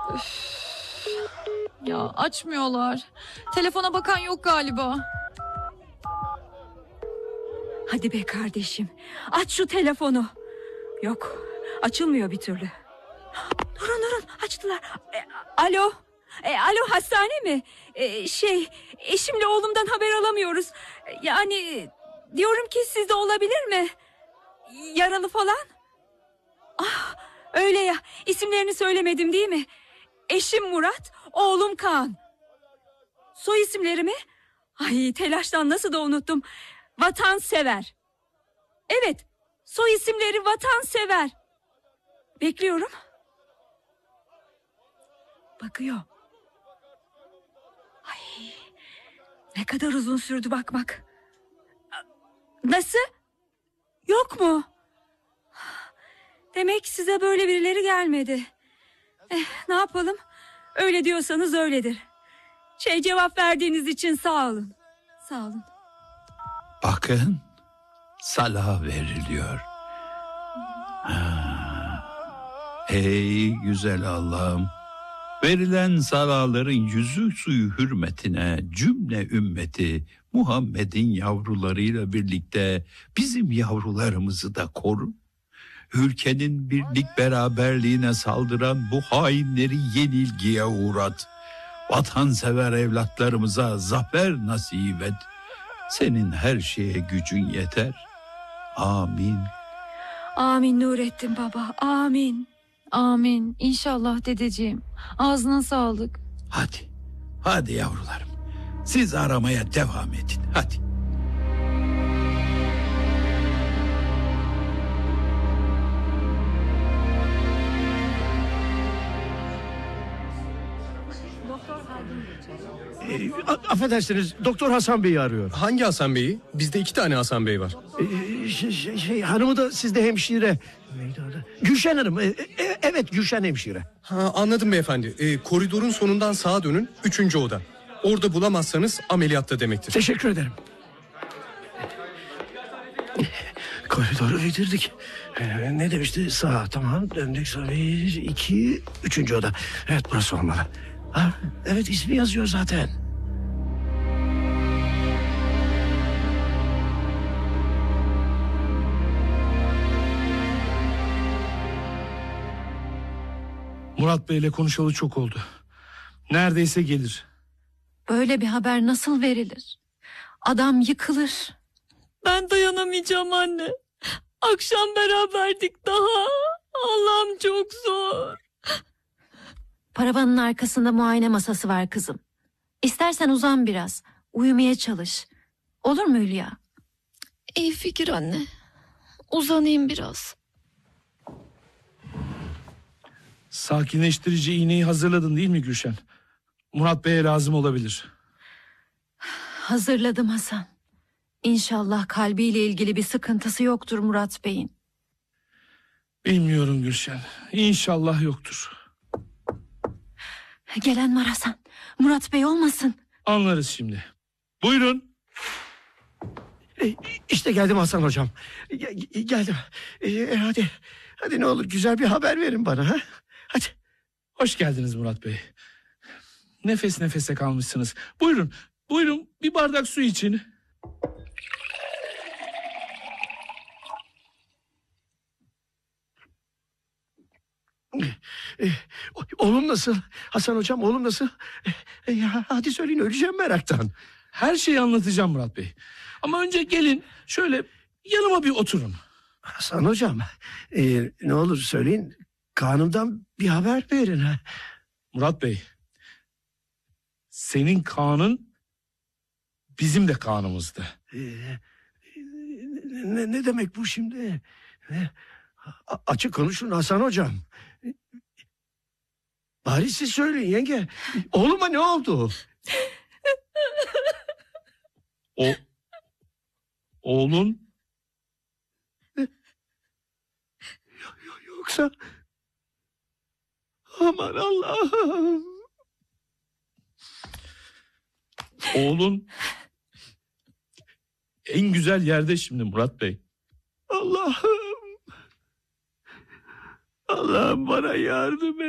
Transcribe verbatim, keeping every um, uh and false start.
Üf. Ya açmıyorlar. Telefona bakan yok galiba. Hadi be kardeşim. Aç şu telefonu. Yok, açılmıyor bir türlü. Durun durun, açtılar. E, alo. E, alo, hastane mi? E, şey, eşimle oğlumdan haber alamıyoruz. Yani diyorum ki sizde olabilir mi? Yaralı falan? Ah, öyle ya. İsimlerini söylemedim değil mi? Eşim Murat, oğlum Kaan. Soy isimleri mi? Ay, telaştan nasıl da unuttum. Vatansever. Evet, soy isimleri Vatansever. Bekliyorum. Bakıyor. Ay, ne kadar uzun sürdü bakmak. Nasıl? Yok mu? Demek size böyle birileri gelmedi. Eh, ne yapalım? Öyle diyorsanız öyledir. Şey, cevap verdiğiniz için sağ olun. Sağ olun. Bakın, sala veriliyor. Ha. Ey güzel Allah'ım, verilen salaların yüzü suyu hürmetine cümle ümmeti Muhammed'in yavrularıyla birlikte bizim yavrularımızı da koru. Ülkenin birlik beraberliğine saldıran bu hainleri yenilgiye uğrat. Vatansever evlatlarımıza zafer nasip et. Senin her şeye gücün yeter. Amin. Amin Nurettin baba, amin. Amin. İnşallah dedeciğim. Ağzına sağlık. Hadi, hadi yavrularım. Siz aramaya devam edin, hadi. E, affedersiniz, Doktor Hasan Bey'i arıyor. Hangi Hasan Bey'i? Bizde iki tane Hasan Bey var. E, şey, şey, şey, hanımı da sizde hemşire. Neydi adı? Gülşen Hanım. E, e, evet, Gülşen hemşire. Ha, anladım beyefendi. E, koridorun sonundan sağa dönün. Üçüncü oda. Orada bulamazsanız ameliyatta demektir. Teşekkür ederim. Koridoru bitirdik. E, ne demişti? Sağ, tamam. Döndük sonra bir, iki, üçüncü oda. Evet, burası olmalı. Ha, evet, ismi yazıyor zaten. Murat Bey'le konuşalı çok oldu. Neredeyse gelir. Böyle bir haber nasıl verilir? Adam yıkılır. Ben dayanamayacağım anne. Akşam beraberdik daha. Allah'ım çok zor. Paravanın arkasında muayene masası var kızım. İstersen uzan biraz. Uyumaya çalış. Olur mu Hülya? İyi fikir anne. Uzanayım biraz. Sakinleştirici iğneyi hazırladın değil mi Gülşen? Murat Bey'e lazım olabilir. Hazırladım Hasan. İnşallah kalbiyle ilgili bir sıkıntısı yoktur Murat Bey'in. Bilmiyorum Gülşen. İnşallah yoktur. Gelen var Hasan. Murat Bey olmasın. Anlarız şimdi. Buyurun. E, işte geldim Hasan hocam. Ge- geldim. E, hadi, hadi ne olur güzel bir haber verin bana. Ha? Hadi. Hoş geldiniz Murat Bey. Nefes nefese kalmışsınız. Buyurun, buyurun bir bardak su için. E, oğlum nasıl? Hasan hocam, oğlum nasıl? E, ya, hadi söyleyin, öleceğim meraktan. Her şeyi anlatacağım Murat Bey. Ama önce gelin şöyle yanıma bir oturun. Hasan hocam, e, ne olur söyleyin, Kaan'ımdan bir haber verin. Ha? Murat Bey, senin Kaan'ın bizim de Kaan'ımızdı. E, ne, ne demek bu şimdi? E, a- açık konuşun Hasan hocam. E, bari siz söyleyin yenge. Oğluma ne oldu? O oğlun Yoksa aman Allah'ım. oğlun en güzel yerde şimdi Murat Bey. Allah'ım. Allah'ım bana yardım et.